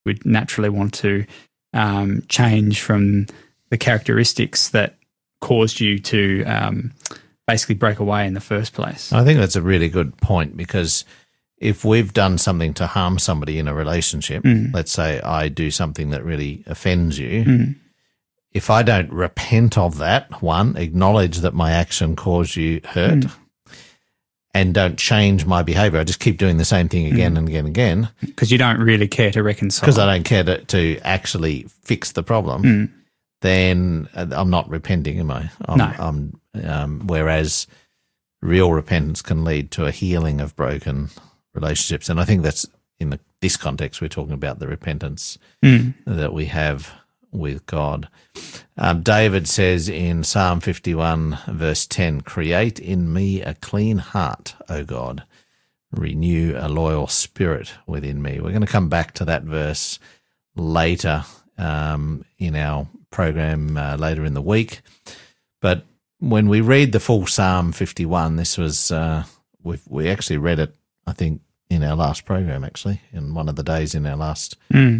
would naturally want to change from the characteristics that caused you to basically break away in the first place. I think that's a really good point, because if we've done something to harm somebody in a relationship, let's say I do something that really offends you, if I don't repent of that, one, acknowledge that my action caused you hurt, and don't change my behaviour, I just keep doing the same thing again and again and again. Because you don't really care to reconcile. Because I don't care to actually fix the problem, then I'm not repenting, am I? No. Whereas real repentance can lead to a healing of broken relationships. And I think that's, in this context, we're talking about the repentance that we have with God. David says in Psalm 51 verse 10, "Create in me a clean heart, O God. Renew a loyal spirit within me." We're going to come back to that verse later in our program later in the week. But when we read the full Psalm 51, this was we actually read it, I think, in our last program, actually, in one of the days in our last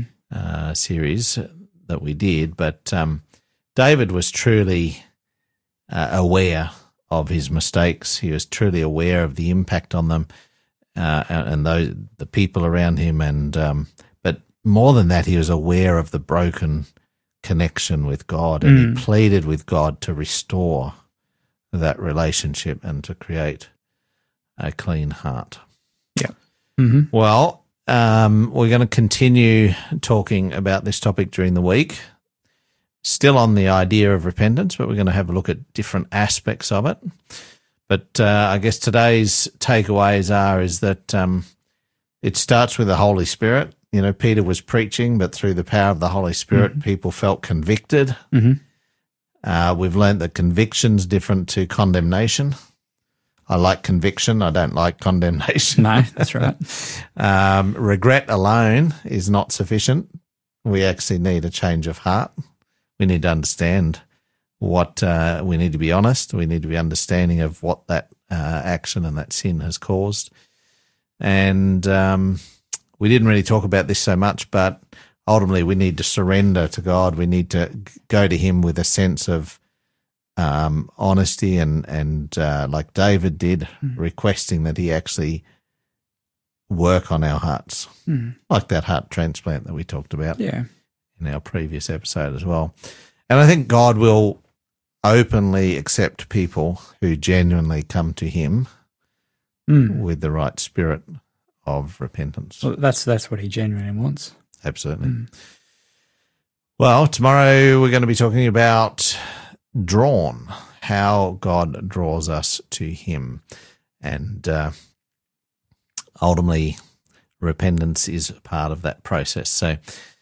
series that we did. But David was truly aware of his mistakes. He was truly aware of the impact on them and the people around him. And but more than that, he was aware of the broken connection with God, and he pleaded with God to restore that relationship and to create a clean heart. Yeah. Well, we're going to continue talking about this topic during the week, still on the idea of repentance, but we're going to have a look at different aspects of it. But I guess today's takeaways is that it starts with the Holy Spirit. You know, Peter was preaching, but through the power of the Holy Spirit, people felt convicted. We've learned that conviction's different to condemnation. I like conviction. I don't like condemnation. No, that's right. Regret alone is not sufficient. We actually need a change of heart. We need to understand what we need to be honest. We need to be understanding of what that action and that sin has caused. And we didn't really talk about this so much, but ultimately we need to surrender to God. We need to go to him with a sense of honesty and like David did, requesting that he actually work on our hearts, like that heart transplant that we talked about in our previous episode as well. And I think God will openly accept people who genuinely come to him with the right spirit of repentance. Well, that's what he genuinely wants. Absolutely. Well, tomorrow we're going to be talking about drawn, how God draws us to him. And ultimately, repentance is part of that process. So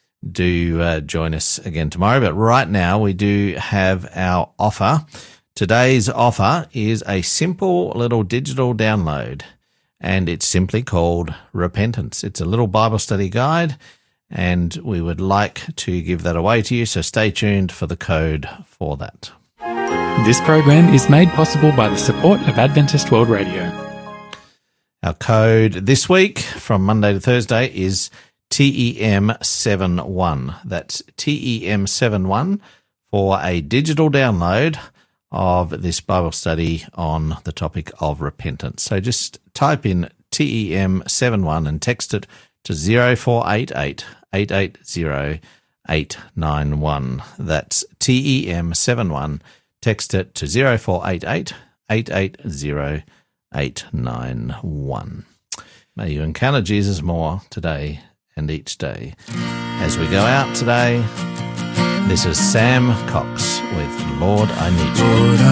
do join us again tomorrow. But right now we do have our offer. Today's offer is a simple little digital download, and it's simply called Repentance. It's a little Bible study guide, and we would like to give that away to you, so stay tuned for the code for that. This program is made possible by the support of Adventist World Radio. Our code this week from Monday to Thursday is TEM71. That's TEM71 for a digital download of this Bible study on the topic of repentance. So just type in TEM71 and text it to 0488 880 891. That's TEM71. Text it to 0488 880 891. May you encounter Jesus more today and each day. As we go out today, this is Sam Cox with Lord, I Need You.